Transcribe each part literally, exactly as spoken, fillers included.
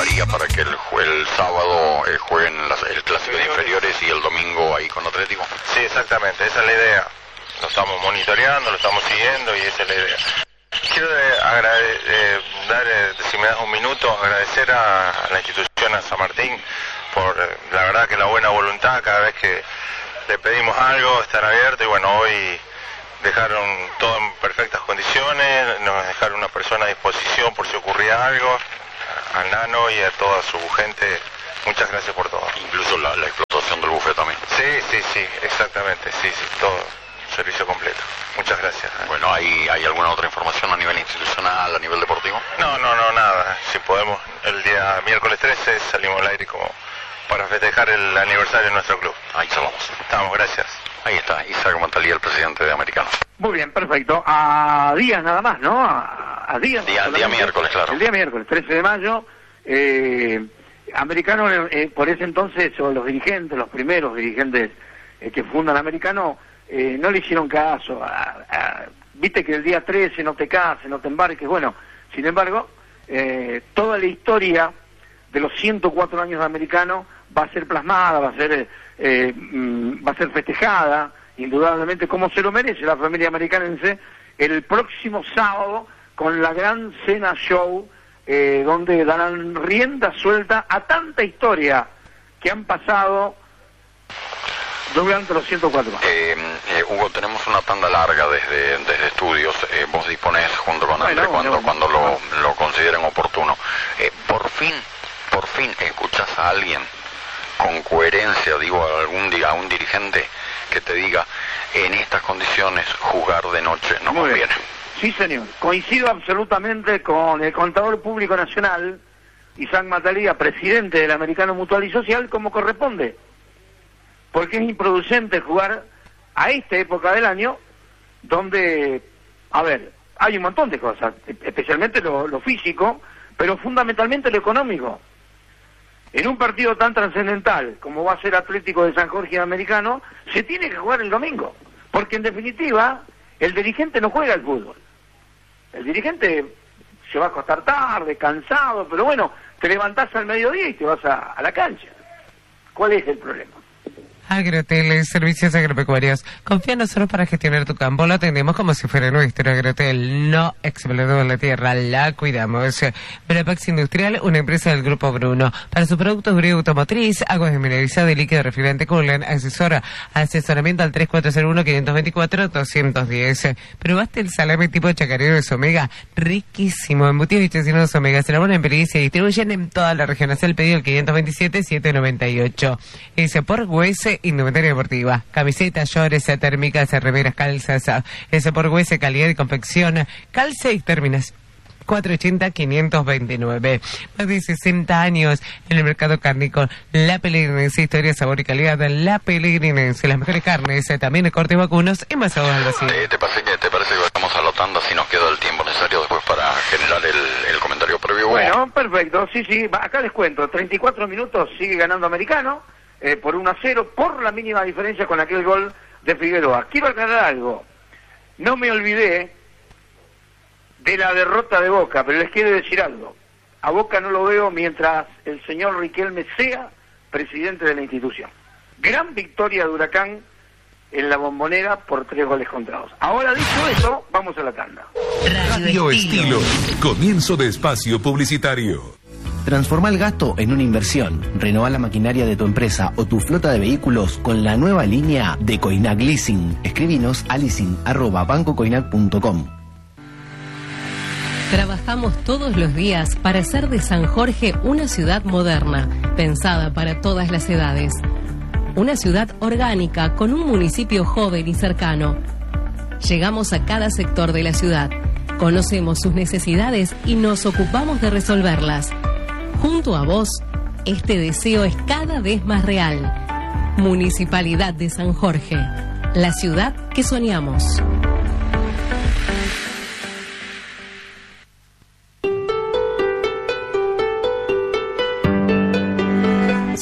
María para que el, el sábado eh, jueguen las, el clásico de inferiores y el domingo ahí con Atlético? Sí, exactamente, esa es la idea. Lo estamos monitoreando, lo estamos siguiendo y esa es la idea. Quiero eh, agrade- eh, dar, eh, si me das un minuto, agradecer a, a la institución, a San Martín, por eh, la verdad que la buena voluntad cada vez que le pedimos algo, estar abierto, y bueno, hoy dejaron todo en perfectas condiciones, nos dejaron una persona a disposición por si ocurría algo, al Nano y a toda su gente. Muchas gracias por todo. Incluso la, la explotación del buffet también. Sí, sí, sí, exactamente, sí, sí, todo, servicio completo. Muchas gracias. Bueno, ¿hay, ¿hay alguna otra información a nivel institucional, a nivel deportivo? No, no, no, nada. Si podemos, el día miércoles trece salimos al aire como para festejar el aniversario de nuestro club. Ahí salamos. Estamos, gracias. Ahí está, Isaac Montalía, el presidente de Americano. Muy bien, perfecto. A días nada más, ¿no? A, a días. Día, día miércoles, claro. El día miércoles, trece de mayo. Eh, Americano, eh, por ese entonces, o los dirigentes, los primeros dirigentes eh, que fundan Americano, eh, no le hicieron caso. A, a, Viste que el día trece no te cases, no te embarques. Bueno, sin embargo, eh, toda la historia de los ciento cuatro años de Americano va a ser plasmada, va a ser eh, mm, va a ser festejada, indudablemente, como se lo merece la familia americanense, el próximo sábado con la gran cena show, eh, donde darán rienda suelta a tanta historia que han pasado durante los ciento cuatro años. Eh, eh, Hugo, tenemos una tanda larga desde, desde estudios. Eh, vos disponés junto con Andrés bueno, cuando, bueno, cuando bueno. lo, lo consideren oportuno. Eh, por fin, por fin escuchás a alguien con coherencia, digo, a algún día, a un dirigente que te diga, en estas condiciones jugar de noche no Muy conviene. bien. Sí, señor. Coincido absolutamente con el Contador Público Nacional, Isaac Matalía, presidente del Americano Mutual y Social, como corresponde. Porque es improducente jugar a esta época del año, donde, a ver, hay un montón de cosas, especialmente lo, lo físico, pero fundamentalmente lo económico. En un partido tan trascendental como va a ser Atlético de San Jorge Americano, se tiene que jugar el domingo, porque en definitiva el dirigente no juega al fútbol. El dirigente se va a acostar tarde, cansado, pero bueno, te levantás al mediodía y te vas a, a la cancha. ¿Cuál es el problema? Agrotel, servicios agropecuarios. Confía en nosotros para gestionar tu campo. Lo atendemos como si fuera nuestro. Agrotel, no explotó la tierra, la cuidamos. Brapax Industrial, una empresa del Grupo Bruno. Para su producto agrícola automotriz, aguas desmineralizadas y líquido refrigerante Coolant, asesora, asesoramiento al tres cuatro cero uno, cinco dos cuatro, dos uno cero. ¿Probaste el salame tipo chacarero de Somega? Riquísimo. Embutidos y chocinos de Somega. Se elaboran en Perú y se distribuyen en toda la región. Hace el pedido al quinientos veintisiete, setecientos noventa y ocho. Ese por Huese Indumentaria Deportiva, camisetas, shorts, térmicas, remeras, calzas, ese por huese, calidad y confección, calza y términos. cuatro ochenta, quinientos veintinueve. Más de sesenta años en el mercado cárnico. La Pelegrinense, historia, sabor y calidad. La Pelegrinense, las mejores carnes, también de cortes vacunos y más aún así. ¿Te, te, parece que, ¿Te parece que vamos a la tanda si nos queda el tiempo necesario después para generar el, el comentario previo? Bueno, perfecto, sí, sí, acá les cuento, treinta y cuatro minutos sigue ganando Americano, eh, por uno a cero, por la mínima diferencia con aquel gol de Figueroa. Quiero aclarar algo, no me olvidé de la derrota de Boca, pero les quiero decir algo. A Boca no lo veo mientras el señor Riquelme sea presidente de la institución. Gran victoria de Huracán en la Bombonera por tres goles contra dos. Ahora, dicho eso, vamos a la tanda. Radio Estilo. Comienzo de espacio publicitario. Transforma el gasto en una inversión. Renová la maquinaria de tu empresa o tu flota de vehículos con la nueva línea de Coinac Leasing. Escribinos a leasing arroba banco coinac punto com. Trabajamos todos los días para hacer de San Jorge una ciudad moderna, pensada para todas las edades. Una ciudad orgánica con un municipio joven y cercano. Llegamos a cada sector de la ciudad, conocemos sus necesidades y nos ocupamos de resolverlas. Junto a vos, este deseo es cada vez más real. Municipalidad de San Jorge, la ciudad que soñamos.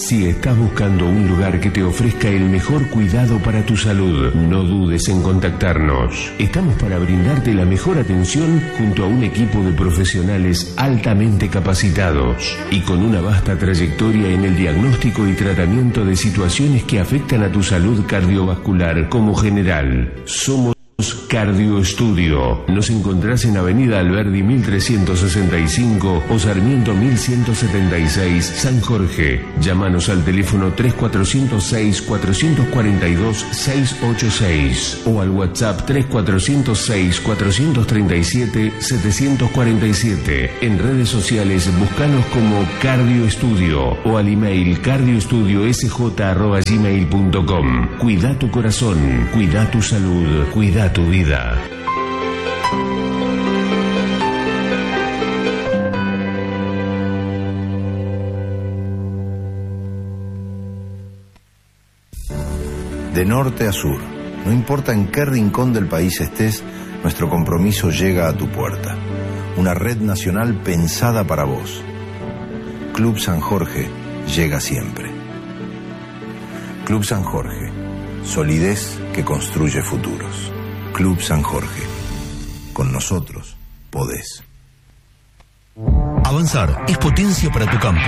Si estás buscando un lugar que te ofrezca el mejor cuidado para tu salud, no dudes en contactarnos. Estamos para brindarte la mejor atención junto a un equipo de profesionales altamente capacitados y con una vasta trayectoria en el diagnóstico y tratamiento de situaciones que afectan a tu salud cardiovascular como general. Somos Cardio Estudio. Nos encontrás en Avenida Alberdi mil trescientos sesenta y cinco o Sarmiento mil ciento setenta y seis, San Jorge. Llámanos al teléfono tres cuatro cero seis, cuatro cuatro dos, seis ocho seis o al WhatsApp tres cuatro cero seis, cuatro tres siete, siete cuatro siete. En redes sociales búscanos como Cardio Estudio o al email cardioestudiosj arroba gmail punto com. Cuida tu corazón, cuida tu salud, cuida tu vida. De norte a sur, no importa en qué rincón del país estés, nuestro compromiso llega a tu puerta. Una red nacional pensada para vos. Club San Jorge llega siempre. Club San Jorge, solidez que construye futuros. Club San Jorge. Con nosotros podés. Avanzar es potencia para tu campo.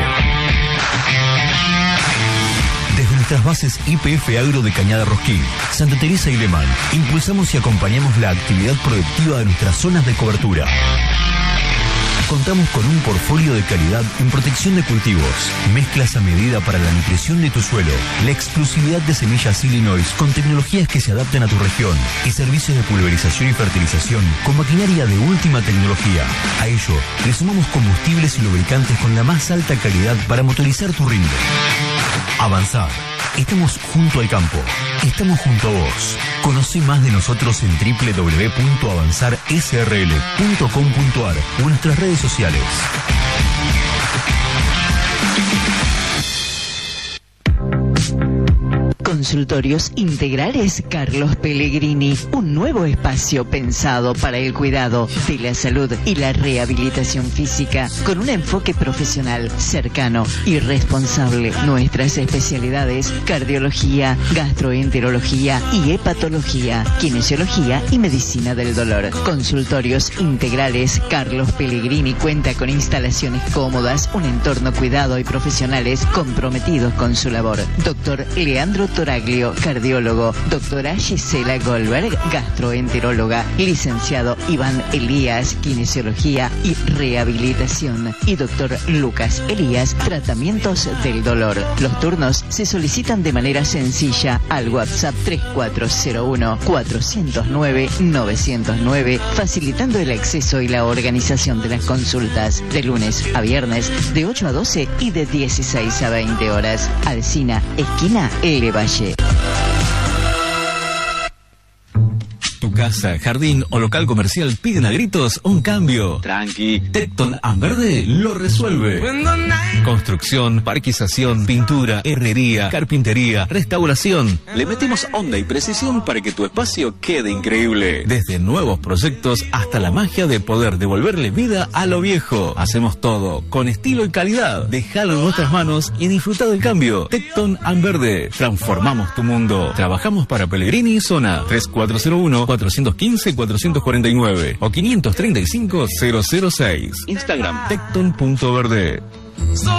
Desde nuestras bases Y P F Agro de Cañada Rosquín, Santa Teresa y Lemán, impulsamos y acompañamos la actividad productiva de nuestras zonas de cobertura. Contamos con un portfolio de calidad en protección de cultivos, mezclas a medida para la nutrición de tu suelo, la exclusividad de semillas Illinois con tecnologías que se adapten a tu región y servicios de pulverización y fertilización con maquinaria de última tecnología. A ello, le sumamos combustibles y lubricantes con la más alta calidad para motorizar tu rinde. Avanzar. Estamos junto al campo. Estamos junto a vos. Conocí más de nosotros en doble u doble u doble u punto avanzar s r l punto com punto a r o en nuestras redes sociales. Consultorios Integrales Carlos Pellegrini, un nuevo espacio pensado para el cuidado de la salud y la rehabilitación física, con un enfoque profesional, cercano y responsable. Nuestras especialidades: cardiología, gastroenterología y hepatología, kinesiología y medicina del dolor. Consultorios Integrales Carlos Pellegrini cuenta con instalaciones cómodas, un entorno cuidado y profesionales comprometidos con su labor. Doctor Leandro Toraglio, cardiólogo. Doctora Gisela Goldberg, gastroenteróloga. Licenciado Iván Elías, kinesiología y rehabilitación. Y doctor Lucas Elías, tratamientos del dolor. Los turnos se solicitan de manera sencilla al WhatsApp tres cuatro cero uno, cuatro cero nueve, nueve cero nueve, facilitando el acceso y la organización de las consultas de lunes a viernes de ocho a doce y de dieciséis a veinte horas. Alsina, esquina L. Valle. Tu casa, jardín o local comercial piden a gritos un cambio. Tranqui. Tecton Amberde lo resuelve. Construcción, parquización, pintura, herrería, carpintería, restauración. Le metemos onda y precisión para que tu espacio quede increíble. Desde nuevos proyectos hasta la magia de poder devolverle vida a lo viejo. Hacemos todo con estilo y calidad. Déjalo en nuestras manos y disfruta del cambio. Tecton Amberde. Transformamos tu mundo. Trabajamos para Pellegrini y Zona. tres cuatro cero uno, cuatro uno cinco, cuatro cuatro nueve o quinientos treinta y cinco, cero cero seis. Instagram tecton punto verde.